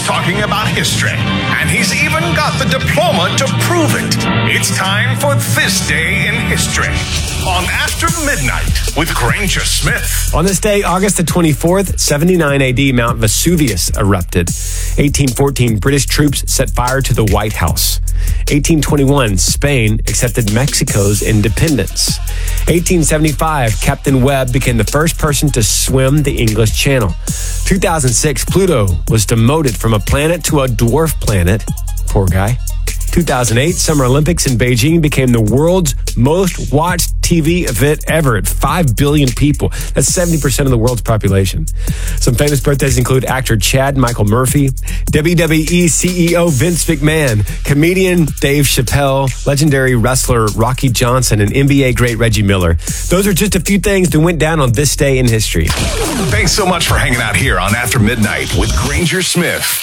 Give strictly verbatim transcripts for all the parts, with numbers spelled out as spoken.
talking about history, and he's even got the diploma to prove it. It's time for This Day in History on After Midnight with Granger Smith. On this day, August the twenty-fourth, seventy-nine A D, Mount Vesuvius erupted. eighteen fourteen, British troops set fire to the White House. eighteen twenty-one, Spain accepted Mexico's independence. eighteen seventy-five, Captain Webb became the first person to swim the English Channel. two thousand six, Pluto was demoted from a planet to a dwarf planet. Poor guy. two thousand eight, Summer Olympics in Beijing became the world's most watched T V event ever at five billion people. That's seventy percent of the world's population. Some famous birthdays include actor Chad Michael Murphy, W W E C E O Vince McMahon, comedian Dave Chappelle, legendary wrestler Rocky Johnson, and N B A great Reggie Miller. Those are just a few things that went down on this day in history. Thanks so much for hanging out here on After Midnight with Granger Smith.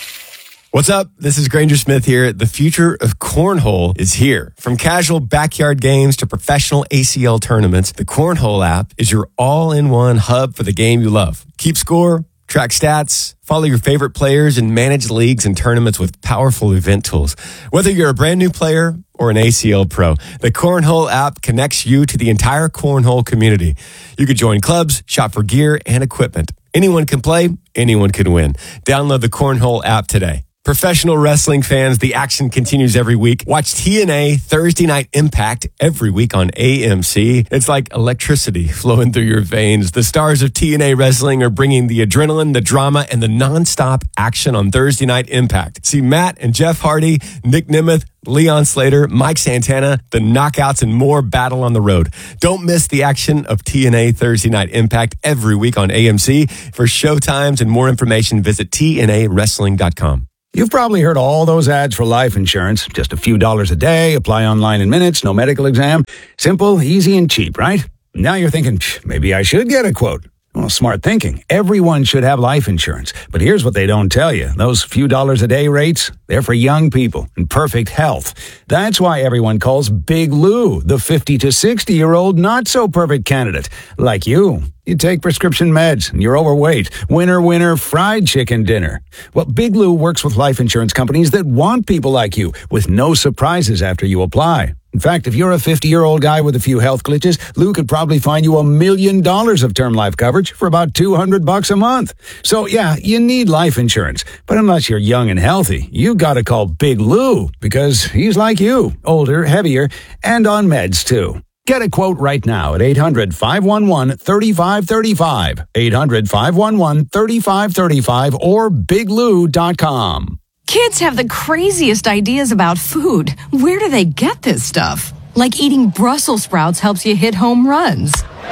What's up? This is Granger Smith here. The future of cornhole is here. From casual backyard games to professional A C L tournaments, the Cornhole app is your all-in-one hub for the game you love. Keep score, track stats, follow your favorite players, and manage leagues and tournaments with powerful event tools. Whether you're a brand new player or an A C L pro, the Cornhole app connects you to the entire cornhole community. You can join clubs, shop for gear and equipment. Anyone can play, anyone can win. Download the Cornhole app today. Professional wrestling fans, the action continues every week. Watch T N A Thursday Night Impact every week on A M C. It's like electricity flowing through your veins. The stars of T N A Wrestling are bringing the adrenaline, the drama, and the nonstop action on Thursday Night Impact. See Matt and Jeff Hardy, Nick Nemeth, Leon Slater, Mike Santana, the Knockouts, and more battle on the road. Don't miss the action of T N A Thursday Night Impact every week on A M C. For showtimes and more information, visit T N A wrestling dot com. You've probably heard all those ads for life insurance. Just a few dollars a day, apply online in minutes, no medical exam. Simple, easy, and cheap, right? Now you're thinking, maybe I should get a quote. Well, smart thinking. Everyone should have life insurance. But here's what they don't tell you. Those few dollars a day rates, they're for young people in perfect health. That's why everyone calls Big Lou the fifty to sixty-year-old not-so-perfect candidate. Like you. You take prescription meds and you're overweight. Winner, winner, fried chicken dinner. Well, Big Lou works with life insurance companies that want people like you with no surprises after you apply. In fact, if you're a fifty-year-old guy with a few health glitches, Lou could probably find you a million dollars of term life coverage for about two hundred bucks a month. So yeah, you need life insurance. But unless you're young and healthy, you gotta call Big Lou because he's like you, older, heavier, and on meds too. Get a quote right now at eight hundred, five one one, three five three five, eight hundred, five one one, three five three five, or big lou dot com. Kids have the craziest ideas about food. Where do they get this stuff? Like eating Brussels sprouts helps you hit home runs.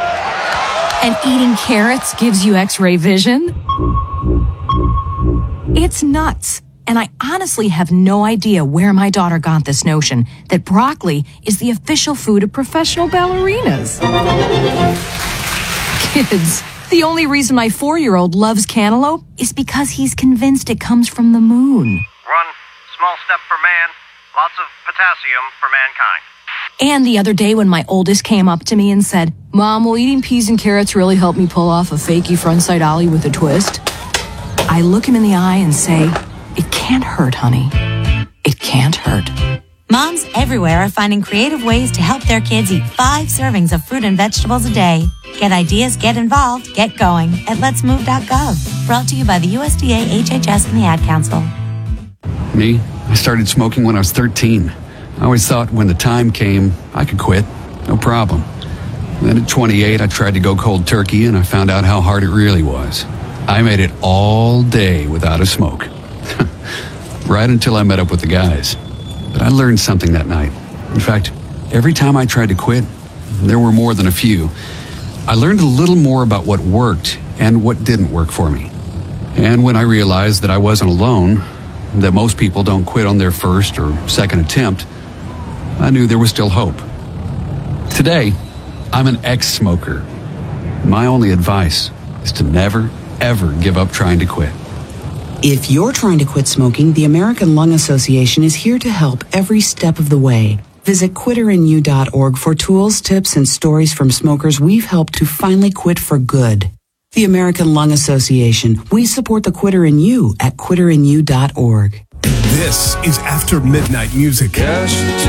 And eating carrots gives you x-ray vision. It's nuts. And I honestly have no idea where my daughter got this notion that broccoli is the official food of professional ballerinas. Kids, the only reason my four-year-old loves cantaloupe is because he's convinced it comes from the moon. One small step for man, lots of potassium for mankind. And the other day when my oldest came up to me and said, Mom, will eating peas and carrots really help me pull off a fakey frontside ollie with a twist? I look him in the eye and say, it can't hurt, honey. It can't hurt. Moms everywhere are finding creative ways to help their kids eat five servings of fruit and vegetables a day. Get ideas, get involved, get going at lets move dot gov. Brought to you by the U S D A, H H S, and the Ad Council. Me? I started smoking when I was thirteen. I always thought when the time came, I could quit. No problem. Then at twenty-eight, I tried to go cold turkey, and I found out how hard it really was. I made it all day without a smoke. Right until I met up with the guys. But I learned something that night. In fact, every time I tried to quit, there were more than a few, I learned a little more about what worked and what didn't work for me. And when I realized that I wasn't alone, that most people don't quit on their first or second attempt, I knew there was still hope. Today, I'm an ex-smoker. My only advice is to never, ever give up trying to quit. If you're trying to quit smoking, the American Lung Association is here to help every step of the way. Visit quitter in you dot org for tools, tips, and stories from smokers we've helped to finally quit for good. The American Lung Association. We support the quitter in you at quitter in you dot org. This is After Midnight Music. Just